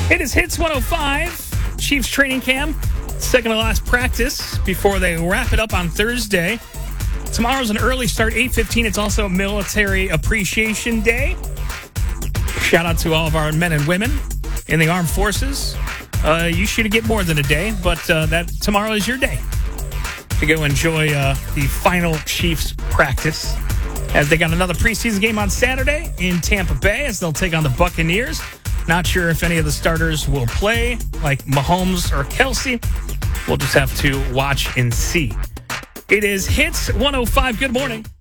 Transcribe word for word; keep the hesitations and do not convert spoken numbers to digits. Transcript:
It is Hits one oh five, Chiefs training camp, second to last practice before they wrap it up on Thursday. Tomorrow's an early start, eight fifteen. It's also Military Appreciation Day. Shout out to all of our men and women in the armed forces. Uh, you should get more than a day, but uh, that tomorrow is your day to go enjoy uh, the final Chiefs practice, as they got another preseason game on Saturday in Tampa Bay as they'll take on the Buccaneers. Not sure if any of the starters will play, like Mahomes or Kelsey. We'll just have to watch and see. It is Hits one oh five. Good morning.